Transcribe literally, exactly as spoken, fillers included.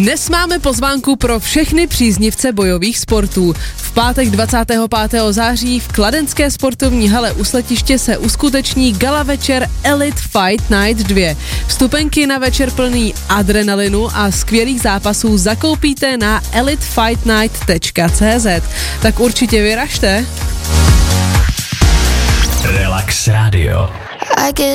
Dnes máme pozvánku pro všechny příznivce bojových sportů. V pátek dvacátého pátého září v kladenské sportovní hale u Sletiště se uskuteční gala večer Elite Fight Night dva. Vstupenky na večer plný adrenalinu a skvělých zápasů zakoupíte na elite fight night tečka cé zet. Tak určitě vyražte. Relax Radio.